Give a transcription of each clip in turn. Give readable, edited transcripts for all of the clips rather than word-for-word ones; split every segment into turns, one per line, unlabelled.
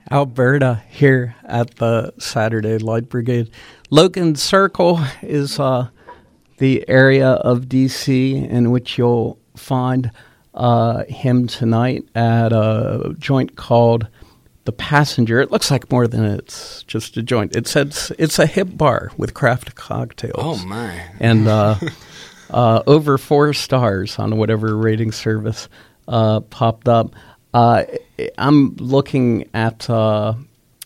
Alberta here at the Saturday Light Brigade. Logan Circle is the area of D.C. in which you'll find him tonight at a joint called The Passenger. It looks like more than it's just a joint. It says it's a hip bar with craft cocktails.
Oh, my.
And over 4 stars on whatever rating service popped up. I'm looking at, oh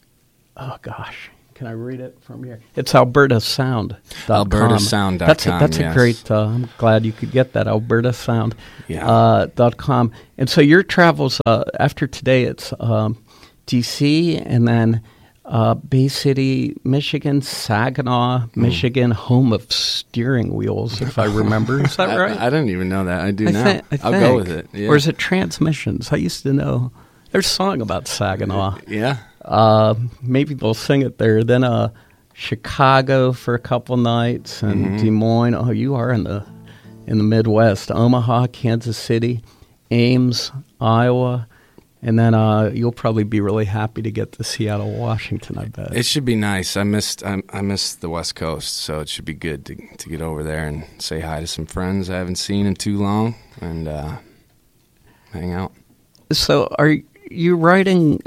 gosh, can I read it from here? It's albertasound.com.
Albertasound.com,
That's
yes.
a great, I'm glad you could get that, albertasound.com.
Yeah.
And so your travels, after today, it's D.C. and then Bay City, Michigan, Saginaw, Michigan, home of steering wheels, if I remember. Is that right?
I didn't even know that. I do now. I'll go with it. Yeah.
Or is it transmissions? I used to know. There's a song about Saginaw.
Yeah.
Maybe they'll sing it there. Then Chicago for a couple nights and Des Moines. Oh, you are in the Midwest. Omaha, Kansas City, Ames, Iowa. And then you'll probably be really happy to get to Seattle, Washington, I bet.
It should be nice. I missed the West Coast, so it should be good to get over there and say hi to some friends I haven't seen in too long and hang out. So
are you writing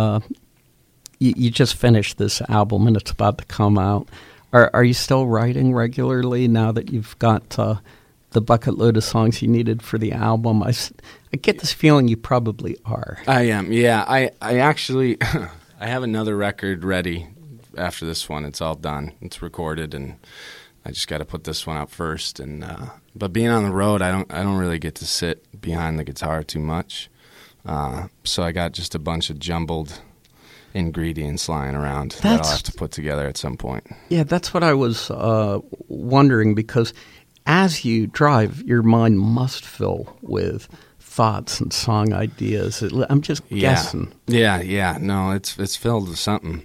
you just finished this album and it's about to come out. Are you still writing regularly now that you've got the bucket load of songs you needed for the album? I get this feeling you probably are.
I am, yeah. I actually, I have another record ready after this one. It's all done. It's recorded, and I just got to put this one out first. And but being on the road, I don't really get to sit behind the guitar too much. So I got just a bunch of jumbled ingredients lying around that I'll have to put together at some point. Yeah,
that's what I was wondering, because as you drive, your mind must fill with thoughts and song ideas. I'm just guessing.
Yeah. No, it's filled with something.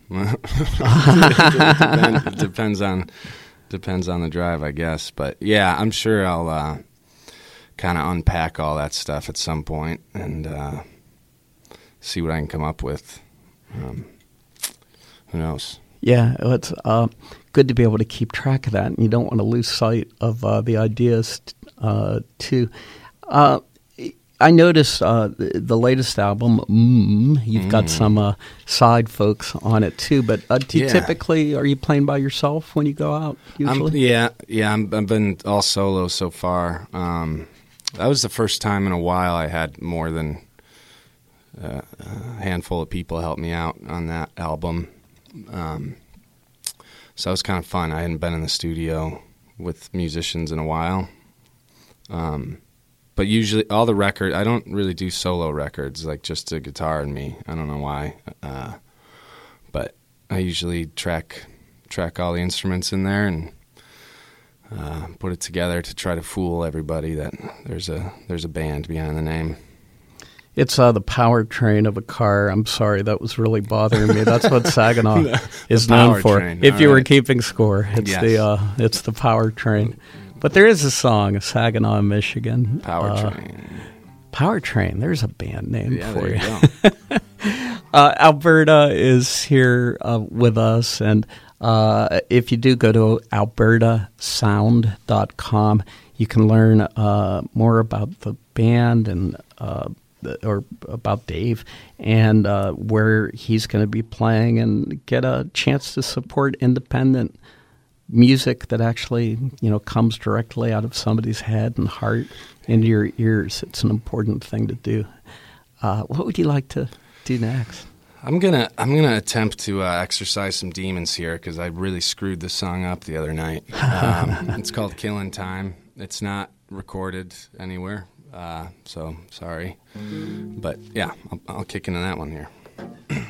It depends on the drive, I guess. But yeah, I'm sure I'll kind of unpack all that stuff at some point and see what I can come up with. Who knows?
Yeah, it's good to be able to keep track of that, and you don't want to lose sight of the ideas, too. I noticed the latest album, you've got some side folks on it, too, but do you typically, are you playing by yourself when you go out, usually?
I've been all solo so far. That was the first time in a while I had more than a handful of people help me out on that album. So it was kind of fun. I hadn't been in the studio with musicians in a while. But usually all the records, I don't really do solo records, like just a guitar and me. I don't know why. But I usually track all the instruments in there and put it together to try to fool everybody that there's a band behind the name.
It's the powertrain of a car. I'm sorry, that was really bothering me. That's what Saginaw is known for. If you were keeping score, it's the powertrain. But there is a song, Saginaw, Michigan.
Powertrain.
There's a band name for you.
Go.
Alberta is here with us, and if you do go to albertasound.com, you can learn more about the band and or about Dave and where he's going to be playing, and get a chance to support independent music that actually, comes directly out of somebody's head and heart into your ears. It's an important thing to do. What would you like to do next?
I'm gonna attempt to exercise some demons here, because I really screwed this song up the other night. It's called "Killing Time." It's not recorded anywhere. So sorry, but yeah, I'll kick into that one here.